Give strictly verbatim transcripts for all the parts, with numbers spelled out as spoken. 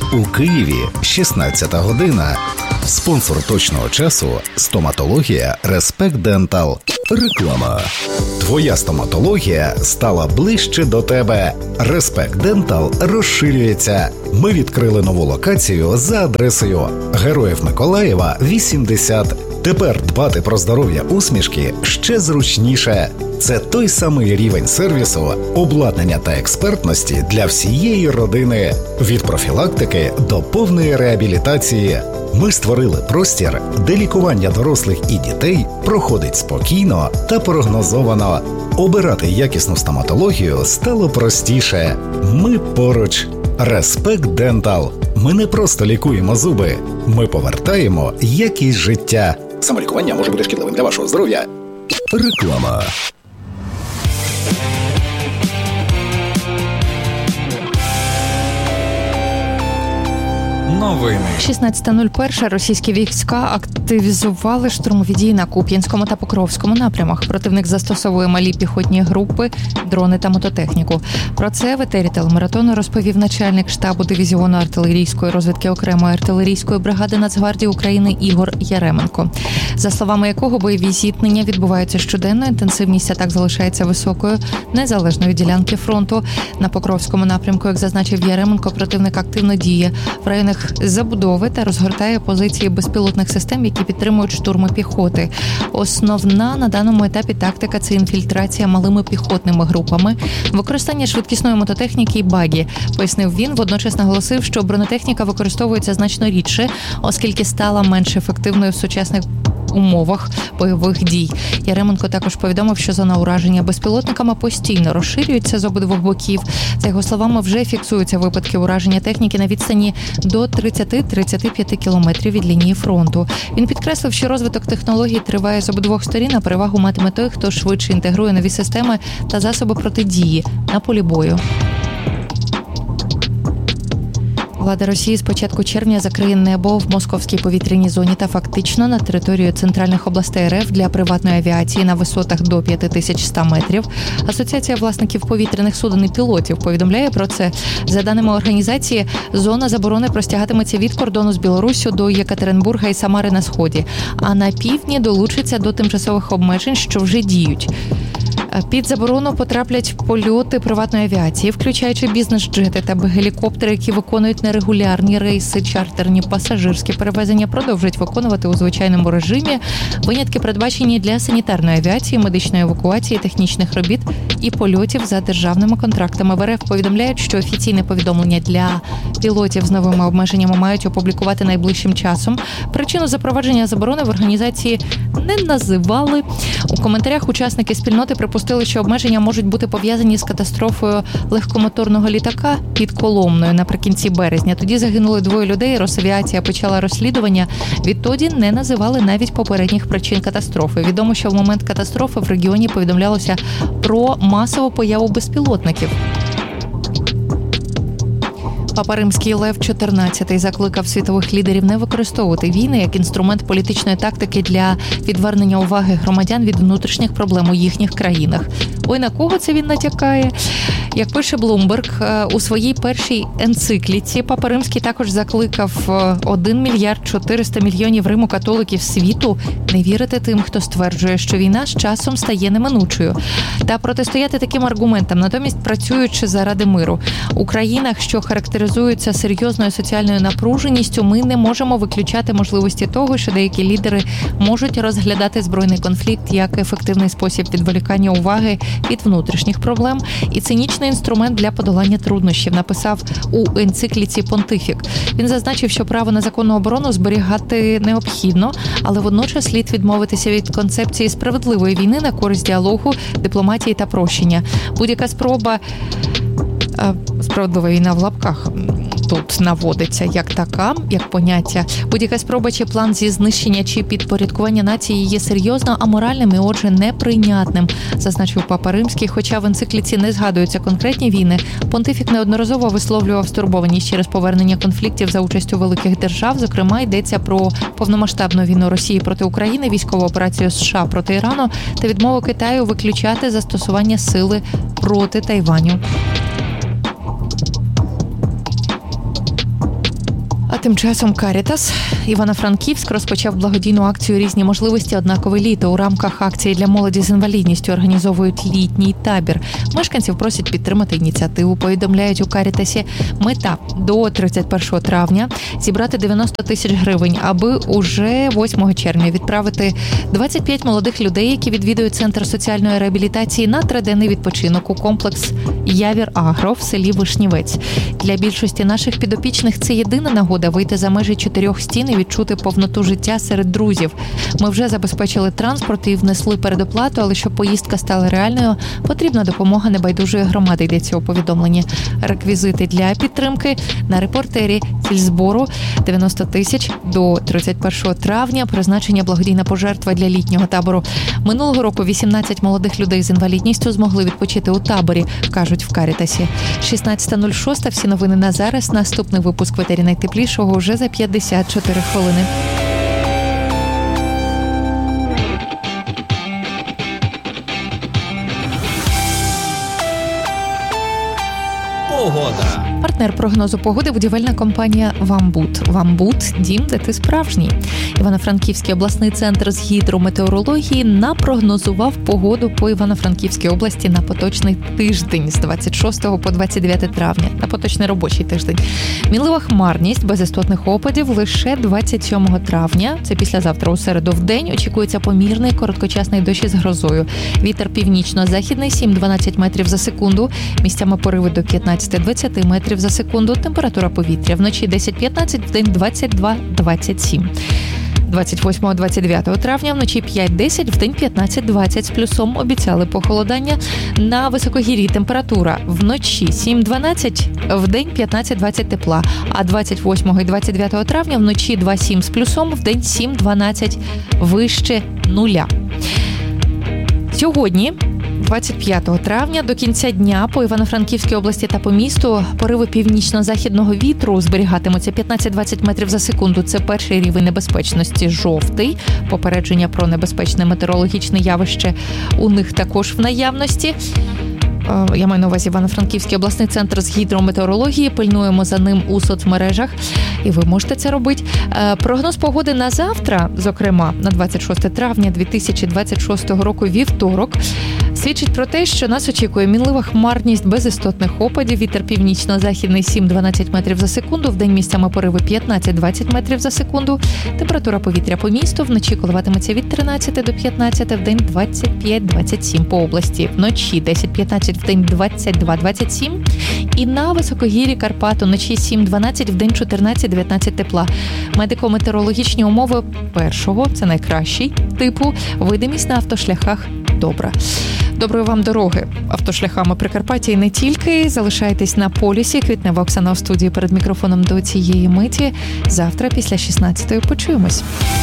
У Києві шістнадцята година. Спонсор точного часу – стоматологія Респект Дентал. Реклама. Твоя стоматологія стала ближче до тебе. Респект Дентал розширюється. Ми відкрили нову локацію за адресою Героїв Миколаєва, вісімдесят. Тепер дбати про здоров'я усмішки ще зручніше. Це той самий рівень сервісу, обладнання та експертності для всієї родини. Від профілактики до повної реабілітації. Ми створили простір, де лікування дорослих і дітей проходить спокійно та прогнозовано. Обирати якісну стоматологію стало простіше. Ми поруч. Респект Дентал. Ми не просто лікуємо зуби. Ми повертаємо якість життя. Самолікування може бути шкідливим для вашого здоров'я. Реклама. Новини. шістнадцята нуль один російські війська активізували штурмові дії на Куп'янському та Покровському напрямах. Противник застосовує малі піхотні групи, дрони та мототехніку. Про це в етері телемаратону розповів начальник штабу дивізіону артилерійської розвідки окремої артилерійської бригади Нацгвардії України Ігор Яременко. За словами якого, бойові зіткнення відбуваються щоденно, інтенсивність атак залишається високою, незалежно від ділянки фронту. На Покровському напрямку, як зазначив Яременко, противник активно діє в районах забудови та розгортає позиції безпілотних систем, які підтримують штурми піхоти. Основна на даному етапі тактика – це інфільтрація малими піхотними групами, використання швидкісної мототехніки і багі, пояснив він. Водночас наголосив, що бронетехніка використовується значно рідше, оскільки стала менш ефективною в сучасних умовах бойових дій. Яременко також повідомив, що зона ураження безпілотниками постійно розширюється з обидвох боків. За його словами, вже фіксуються випадки ураження техніки на відстані до тридцять-тридцять п'ять кілометрів від лінії фронту. Він підкреслив, що розвиток технологій триває з обидвох сторін, а перевагу матиме той, хто швидше інтегрує нові системи та засоби протидії на полі бою. Влада Росії з початку червня закриє небо в московській повітряній зоні та фактично на територію центральних областей РФ для приватної авіації на висотах до п'ять тисяч сто метрів. Асоціація власників повітряних суден і пілотів повідомляє про це. За даними організації, зона заборони простягатиметься від кордону з Білоруссю до Єкатеринбурга і Самари на сході, а на півдні долучиться до тимчасових обмежень, що вже діють. Під заборону потраплять польоти приватної авіації, включаючи бізнес-джети та гелікоптери, які виконують нерегулярні рейси, чартерні пасажирські перевезення продовжують виконувати у звичайному режимі. Винятки передбачені для санітарної авіації, медичної евакуації, технічних робіт і польотів за державними контрактами. В РФ повідомляють, що офіційне повідомлення для пілотів з новими обмеженнями мають опублікувати найближчим часом. Причину запровадження заборони в організації не називали. У коментарях учасники спільноти припустили, що обмеження можуть бути пов'язані з катастрофою легкомоторного літака під Коломною наприкінці березня. Тоді загинули двоє людей, Росавіація почала розслідування. Відтоді не називали навіть попередніх причин катастрофи. Відомо, що в момент катастрофи в регіоні повідомлялося про масову появу безпілотників. Папа Римський Лев чотирнадцятий закликав світових лідерів не використовувати війни як інструмент політичної тактики для відвернення уваги громадян від внутрішніх проблем у їхніх країнах. Ой, на кого це він натякає? Як пише Блумберг, у своїй першій енцикліці Папа Римський також закликав один мільярд чотириста мільйонів римо-католиків світу не вірити тим, хто стверджує, що війна з часом стає неминучою, та протистояти таким аргументам, натомість працюючи заради миру. У країнах, що характеризуються серйозною соціальною напруженістю, ми не можемо виключати можливості того, що деякі лідери можуть розглядати збройний конфлікт як ефективний спосіб відволікання уваги від внутрішніх проблем і цинічний інструмент для подолання труднощів, написав у енцикліці Понтифік. Він зазначив, що право на законну оборону зберігати необхідно, але водночас слід відмовитися від концепції справедливої війни на користь діалогу, дипломатії та прощення. Будь-яка спроба справедлива війна в лапках тут наводиться як така, як поняття. Будь-яка спроба чи план зі знищення чи підпорядкування нації є серйозно аморальним і, отже, неприйнятним, зазначив Папа Римський. Хоча в енцикліці не згадуються конкретні війни, Понтифік неодноразово висловлював стурбованість через повернення конфліктів за участю великих держав. Зокрема, йдеться про повномасштабну війну Росії проти України, військову операцію США проти Ірану та відмову Китаю виключати застосування сили проти Тайваню. тим часом Карітас Івано-Франківськ розпочав благодійну акцію «Різні можливості. Однакове літо». У рамках акції для молоді з інвалідністю організовують літній табір. Мешканців просять підтримати ініціативу. Повідомляють у Карітасі, мета до тридцять першого травня зібрати дев'яносто тисяч гривень, аби уже восьмого червня відправити двадцять п'ять молодих людей, які відвідують Центр соціальної реабілітації, на триденний відпочинок у комплекс «Явір-Агро» в селі Вишнівець. Для більшості наших підопічних це єдина нагода вийти за межі чотирьох стін і відчути повноту життя серед друзів. Ми вже забезпечили транспорт і внесли передоплату, але щоб поїздка стала реальною, потрібна допомога небайдужої громади, йдеться у повідомленні. Реквізити для підтримки на репортері. Ціль збору дев'яносто тисяч до тридцять першого травня. Призначення благодійна пожертва для літнього табору. Минулого року вісімнадцять молодих людей з інвалідністю змогли відпочити у таборі, кажуть в Карітасі. шістнадцята нуль шість. Всі новини на зараз. Наступний випуск в етері найтеплішого вже за п'ятдесят чотири хвилини. Погода. Партнер прогнозу погоди – будівельна компанія «Вамбут». «Вамбут» – дім, де ти справжній. Івано-Франківський обласний центр з гідрометеорології напрогнозував погоду по Івано-Франківській області на поточний тиждень з двадцять шостого по двадцять дев'яте травня, на поточний робочий тиждень. Мінлива хмарність, без істотних опадів лише двадцять сьомого травня, це післязавтра у середу в день, очікується помірний короткочасний дощ із грозою. Вітер північно-західний сім-дванадцять метрів за секунду, місцями пориви до п'ятнадцять-двадцять метрів за секунду. Температура повітря вночі десять-п'ятнадцять, вдень двадцять два двадцять сім. двадцять восьмого - двадцять дев'ятого травня вночі п'ять-десять, вдень п'ятнадцять двадцять з плюсом. Обіцяли похолодання. На високогір'ї температура вночі сім-дванадцять, вдень п'ятнадцять двадцять тепла. А двадцять восьмого і двадцять дев'ятого травня вночі два-сім з плюсом, вдень сім-дванадцять вище нуля. Сьогодні, двадцять п'ятого травня, до кінця дня по Івано-Франківській області та по місту пориви північно-західного вітру зберігатимуться п'ятнадцять-двадцять метрів за секунду. Це перший рівень небезпечності – жовтий. Попередження про небезпечне метеорологічне явище у них також в наявності. Я маю на увазі Івано-Франківський обласний центр з гідрометеорології. Пильнуємо за ним у соцмережах. І ви можете це робити. Прогноз погоди на завтра, зокрема, на двадцять шосте травня дві тисячі двадцять шостого року, вівторок, свідчить про те, що нас очікує мінлива хмарність без істотних опадів, вітер північно-західний сім-дванадцять метрів за секунду, вдень місцями пориви п'ятнадцять-двадцять метрів за секунду, температура повітря по місту вночі коливатиметься від тринадцяти до п'ятнадцяти, вдень двадцять п'ять двадцять сім по області, вночі десять-п'ятнадцять, вдень двадцять два двадцять сім, і на високогір'ї Карпат вночі сім-дванадцять, вдень чотирнадцять дев'ятнадцять тепла. Медико-метеорологічні умови першого, це найкращий типу, видимість на автошляхах добра. Доброї вам дороги автошляхами Прикарпаття і не тільки. Залишайтесь на полюсі. Квітнева Оксана у студії перед мікрофоном до цієї миті. Завтра після шістнадцятої почуємось.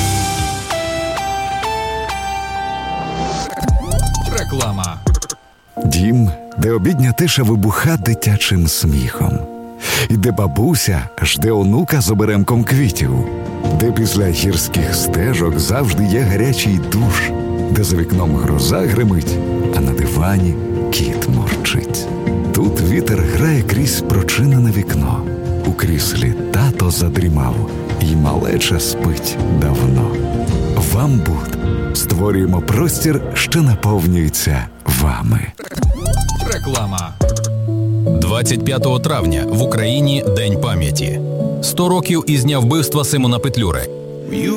Реклама. Дім, де обідня тиша вибуха дитячим сміхом. І де бабуся жде онука з оберемком квітів. Де після гірських стежок завжди є гарячий душ. Де за вікном гроза гримить, а на дивані кіт мурчить. Тут вітер грає крізь прочинене вікно. У кріслі тато задрімав, і малеча спить давно. «Вамбут» створюємо простір, що наповнюється вами. Реклама. двадцять п'ятого травня в Україні День пам'яті. сто років із дня вбивства Симона Петлюри.